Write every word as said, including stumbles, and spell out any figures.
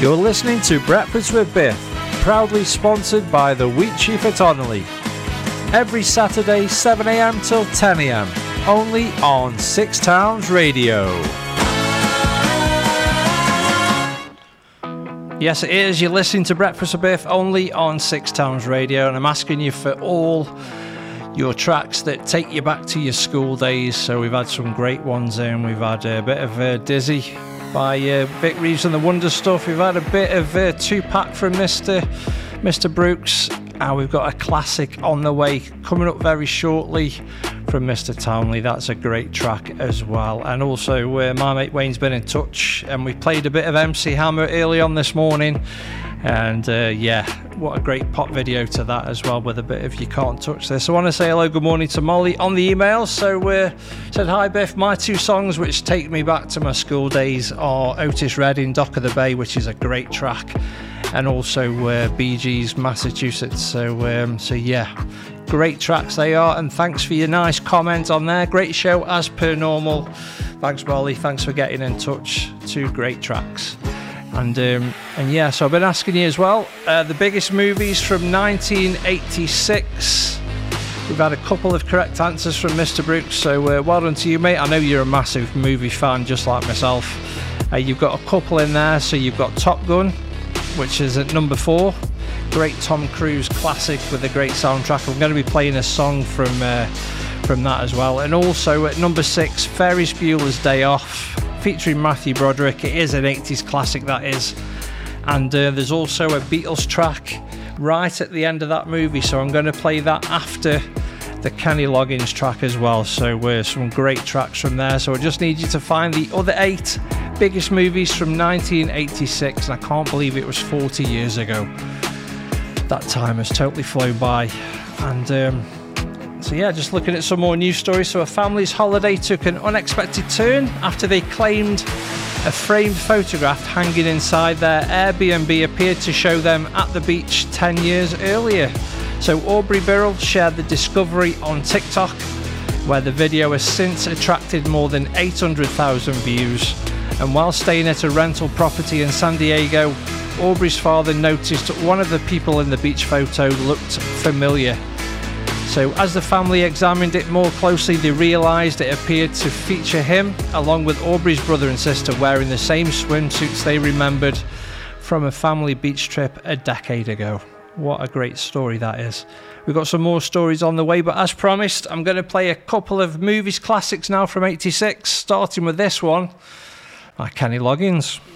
You're listening to Breakfast with Biff, proudly sponsored by the Wheat Chief at Onley. Every Saturday, seven a.m. till ten a.m. only on Six Towns Radio. Yes, it is. You're listening to Breakfast with Biff only on Six Towns Radio, and I'm asking you for all your tracks that take you back to your school days. So we've had some great ones in. We've had a bit of uh, Dizzy by uh, Vic Reeves and the Wonder Stuff. We've had a bit of uh, Tupac from Mister Mister Brooks. And we've got a classic on the way coming up very shortly from Mister Townley. That's a great track as well. And also uh, my mate Wayne's been in touch, and we played a bit of M C Hammer early on this morning. And uh, yeah, what a great pop video to that as well, with a bit of You Can't Touch This. I want to say hello, good morning to Molly on the email. So uh, said, hi Biff, my two songs which take me back to my school days are Otis Redding, Dock of the Bay, which is a great track, and also uh, Bee Gees, Massachusetts. So um, so yeah, great tracks they are, and thanks for your nice comments on there. Great show as per normal. Thanks Molly, thanks for getting in touch. Two great tracks. And um, and yeah, so I've been asking you as well, uh, the biggest movies from nineteen eighty-six. We've had a couple of correct answers from Mister Brooks, so uh, well done to you, mate. I know you're a massive movie fan, just like myself. Uh, you've got a couple in there, so you've got Top Gun, which is at number four. Great Tom Cruise classic with a great soundtrack. I'm going to be playing a song from uh, from that as well. And also at number six, Ferris Bueller's Day Off, featuring Matthew Broderick. It is an eighties classic, that is. And uh, there's also a Beatles track right at the end of that movie, so I'm going to play that after the Kenny Loggins track as well. So uh, some great tracks from there. So I just need you to find the other eight biggest movies from nineteen eighty-six, and I can't believe it was forty years ago. That time has totally flown by. And um, so yeah, just looking at some more news stories. So a family's holiday took an unexpected turn after they claimed a framed photograph hanging inside their Airbnb appeared to show them at the beach ten years earlier. So Aubrey Birrell shared the discovery on TikTok, where the video has since attracted more than eight hundred thousand views. And while staying at a rental property in San Diego, Aubrey's father noticed one of the people in the beach photo looked familiar. So as the family examined it more closely, they realised it appeared to feature him, along with Aubrey's brother and sister wearing the same swimsuits they remembered from a family beach trip a decade ago. What a great story that is. We've got some more stories on the way, but as promised, I'm going to play a couple of movies classics now from eighty-six, starting with this one by Kenny Loggins.